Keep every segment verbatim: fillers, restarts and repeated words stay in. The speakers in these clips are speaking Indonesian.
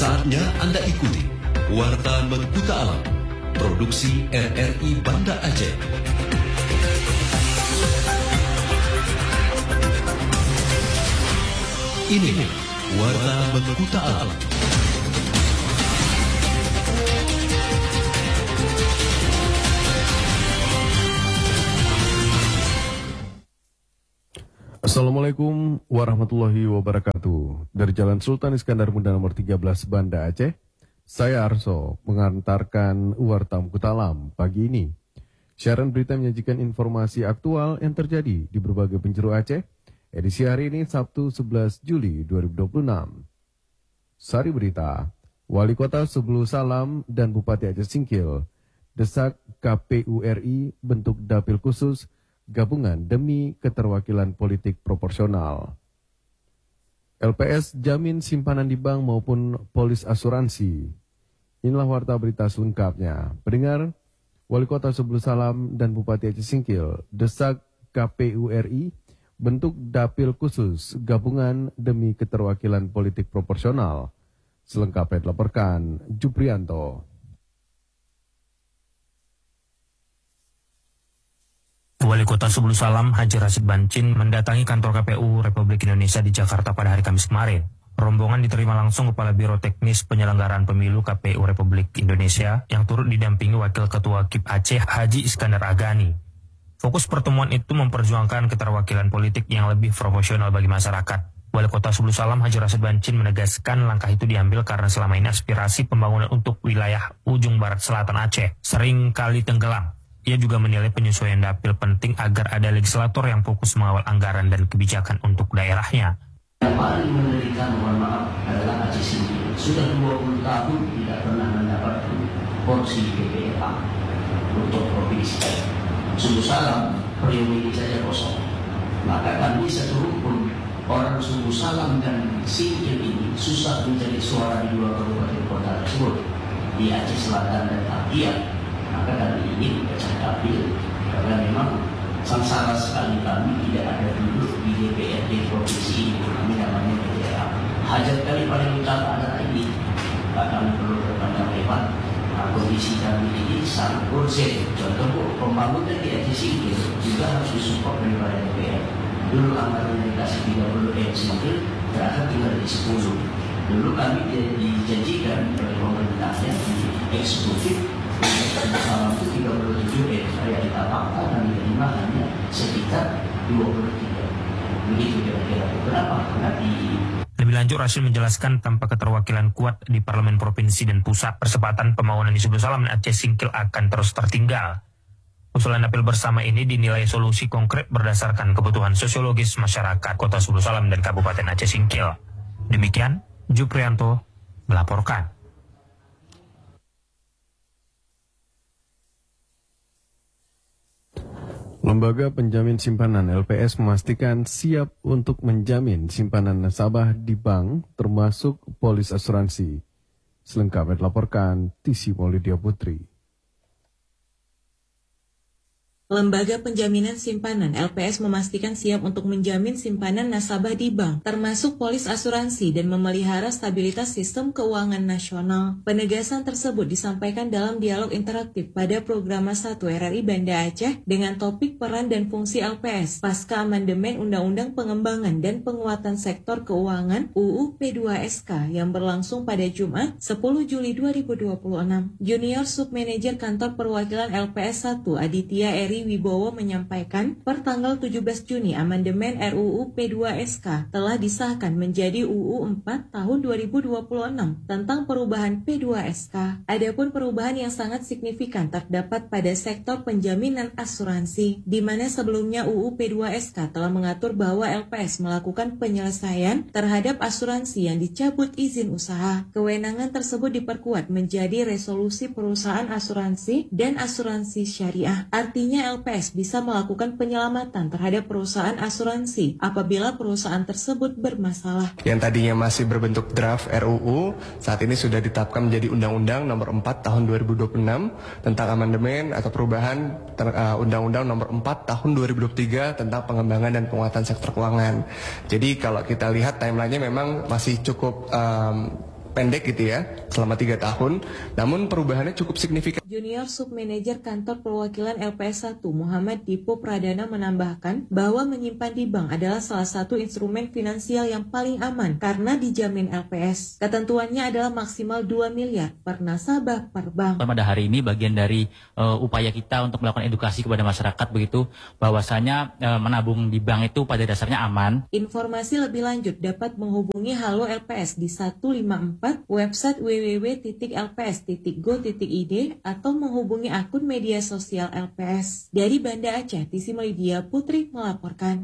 Saatnya Anda ikuti Warta Mengkuta Alam, produksi R R I Banda Aceh. Ini Warta Mengkuta Alam. Assalamualaikum warahmatullahi wabarakatuh. Dari Jalan Sultan Iskandar Muda nomor tiga belas Banda Aceh, saya Arso mengantarkan Warta Mengkuta Alam pagi ini. Siaran berita menyajikan informasi aktual yang terjadi di berbagai penjuru Aceh. Edisi hari ini Sabtu sebelas Juli dua ribu dua puluh enam. Sari berita, Wali Kota Sebelu Salam dan Bupati Aceh Singkil desak K P U R I bentuk dapil khusus gabungan demi keterwakilan politik proporsional. L P S jamin simpanan di bank maupun polis asuransi. Inilah warta berita selengkapnya. Pendengar, Wali Kota Sebelu Salam dan Bupati Aceh Singkil desak K P U R I bentuk dapil khusus gabungan demi keterwakilan politik proporsional. Selengkapnya dilaporkan Juprianto. Wali Kota Sebelu Salam Haji Rashid Bancin mendatangi kantor K P U Republik Indonesia di Jakarta pada hari Kamis kemarin. Rombongan diterima langsung Kepala Biro Teknis Penyelenggaraan Pemilu K P U Republik Indonesia yang turut didampingi Wakil Ketua K I P Aceh Haji Iskandar Agani. Fokus pertemuan itu memperjuangkan keterwakilan politik yang lebih proporsional bagi masyarakat. Wali Kota Sebelu Salam Haji Rashid Bancin menegaskan langkah itu diambil karena selama ini aspirasi pembangunan untuk wilayah ujung barat selatan Aceh sering kali tenggelam. Ia juga menilai penyesuaian dapil penting agar ada legislator yang fokus mengawal anggaran dan kebijakan untuk daerahnya. Yang paling menderita, mohon maaf, adalah Aceh Singkil. Sudah dua puluh tahun tidak pernah mendapatkan porsi D P R A untuk provinsi. Sebelu Salam periode ini saja kosong. Maka kami satu rukun orang Sebelu Salam dan Singkil ini susah mencari suara di dua kabupaten kota tersebut, di Aceh Selatan dan Tapia. Maka kali ini pecah dapil karena memang sengsara sekali kami tidak ada duduk di D P R D provinsi ini. Kami namanya D P R A. Hajat kali paling utama adalah ini. Pak, kami perlu berpandang lebar. Nah, kondisi kami ini sangat urgent. Contoh pembangunan di Aceh Singkil juga harus disupport daripada D P R. Dulu anggaran yang dikasih tiga puluh M Singkil terakhir tinggal di sepuluh. Dulu kami dijanjikan oleh pemerintahnya di eksekutif Salam itu tiga puluh tujuh M, saya ditapakkan dan diterima hanya sekitar dua puluh tiga. Begitu kira-kira. Berapa? Nanti. Lebih lanjut, Rashid menjelaskan tanpa keterwakilan kuat di parlemen provinsi dan pusat, persempatan pembangunan di Sebelu Salam dan Aceh Singkil akan terus tertinggal. Usulan dapil bersama ini dinilai solusi konkret berdasarkan kebutuhan sosiologis masyarakat Kota Sebelu Salam dan Kabupaten Aceh Singkil. Demikian, Juprianto melaporkan. Lembaga Penjamin Simpanan L P S memastikan siap untuk menjamin simpanan nasabah di bank termasuk polis asuransi. Selengkapnya dilaporkan Tisi Maulidia Putri. Lembaga Penjaminan Simpanan L P S memastikan siap untuk menjamin simpanan nasabah di bank, termasuk polis asuransi dan memelihara stabilitas sistem keuangan nasional. Penegasan tersebut disampaikan dalam dialog interaktif pada Programa satu R R I Banda Aceh dengan topik peran dan fungsi L P S pasca amandemen Undang-Undang Pengembangan dan Penguatan Sektor Keuangan U U P dua S K yang berlangsung pada Jumat sepuluh Juli dua ribu dua puluh enam. Junior Submanager Kantor Perwakilan L P S satu Aditya Eri Wibowo menyampaikan, per tanggal tujuh belas Juni amandemen R U U P dua S K telah disahkan menjadi U U empat tahun dua ribu dua puluh enam tentang perubahan P dua S K. Adapun perubahan yang sangat signifikan terdapat pada sektor penjaminan asuransi, di mana sebelumnya U U P dua S K telah mengatur bahwa L P S melakukan penyelesaian terhadap asuransi yang dicabut izin usaha. Kewenangan tersebut diperkuat menjadi resolusi perusahaan asuransi dan asuransi syariah. Artinya L P S bisa melakukan penyelamatan terhadap perusahaan asuransi apabila perusahaan tersebut bermasalah. Yang tadinya masih berbentuk draft R U U, saat ini sudah ditetapkan menjadi Undang-Undang Nomor empat Tahun dua ribu dua puluh enam tentang amandemen atau perubahan ter, uh, Undang-Undang Nomor empat Tahun dua ribu dua puluh tiga tentang pengembangan dan penguatan sektor keuangan. Jadi kalau kita lihat timelinenya memang masih cukup um, pendek gitu ya, selama tiga tahun, namun perubahannya cukup signifikan. Junior Submanajer Kantor Perwakilan L P S satu Muhammad Dipo Pradana menambahkan bahwa menyimpan di bank adalah salah satu instrumen finansial yang paling aman karena dijamin L P S. Ketentuannya adalah maksimal dua miliar per nasabah per bank. Pada hari ini bagian dari uh, upaya kita untuk melakukan edukasi kepada masyarakat begitu bahwasanya uh, menabung di bank itu pada dasarnya aman. Informasi lebih lanjut dapat menghubungi Halo L P S di satu lima empat, website w w w titik l p s titik go titik i d atau menghubungi akun media sosial L P S. Dari Banda Aceh, Tisi Melidia Putri melaporkan.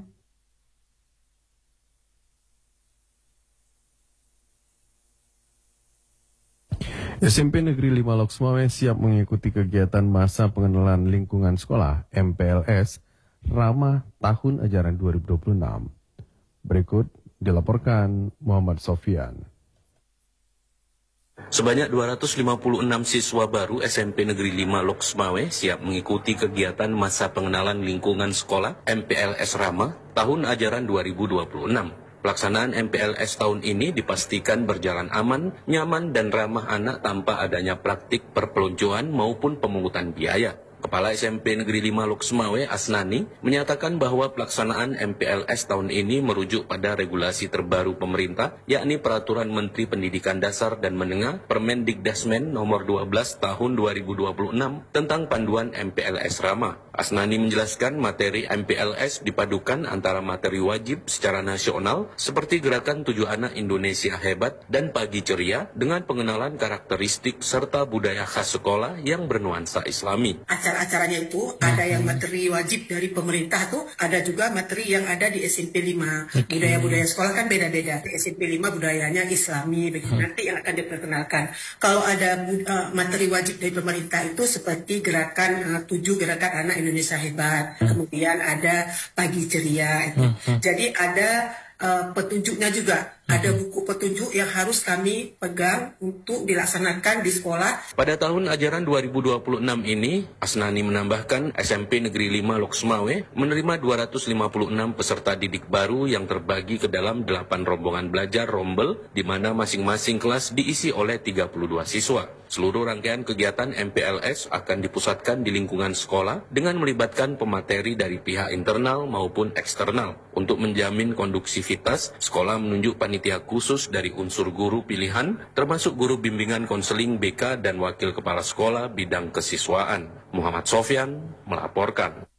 S M P Negeri lima Loksmawe siap mengikuti kegiatan masa pengenalan lingkungan sekolah M P L S Ramah tahun ajaran dua ribu dua puluh enam. Berikut dilaporkan Muhammad Sofyan. Sebanyak dua ratus lima puluh enam siswa baru S M P Negeri lima Loksmawe siap mengikuti kegiatan masa pengenalan lingkungan sekolah M P L S Ramah tahun ajaran dua ribu dua puluh enam. Pelaksanaan M P L S tahun ini dipastikan berjalan aman, nyaman, dan ramah anak tanpa adanya praktik perpeloncoan maupun pemungutan biaya. Kepala S M P Negeri lima Loksmawe, Asnani, menyatakan bahwa pelaksanaan M P L S tahun ini merujuk pada regulasi terbaru pemerintah, yakni Peraturan Menteri Pendidikan Dasar dan Menengah Permendikdasmen nomor dua belas tahun dua ribu dua puluh enam tentang panduan M P L S Ramah. Asnani menjelaskan materi M P L S dipadukan antara materi wajib secara nasional seperti Gerakan Tujuh Anak Indonesia Hebat dan Pagi Ceria dengan pengenalan karakteristik serta budaya khas sekolah yang bernuansa Islami. Acara-acaranya itu ada yang materi wajib dari pemerintah tuh, ada juga materi yang ada di S M P lima. Budaya-budaya sekolah kan beda-beda. Di S M P lima budayanya Islami, begitu. Nanti yang akan diperkenalkan. Kalau ada uh, materi wajib dari pemerintah itu seperti gerakan uh, tujuh gerakan anak Indonesia hebat. Kemudian ada Pagi Ceria itu. Jadi ada uh, petunjuknya juga. Ada buku petunjuk yang harus kami pegang untuk dilaksanakan di sekolah. Pada tahun ajaran dua ribu dua puluh enam ini, Asnani menambahkan S M P Negeri lima Loksmawe menerima dua ratus lima puluh enam peserta didik baru yang terbagi ke dalam delapan rombongan belajar rombel, di mana masing-masing kelas diisi oleh tiga puluh dua siswa. Seluruh rangkaian kegiatan M P L S akan dipusatkan di lingkungan sekolah dengan melibatkan pemateri dari pihak internal maupun eksternal. Untuk menjamin konduksivitas, sekolah menunjuk panitia khusus dari unsur guru pilihan, termasuk guru bimbingan konseling B K dan wakil kepala sekolah bidang kesiswaan. Muhammad Sofyan melaporkan.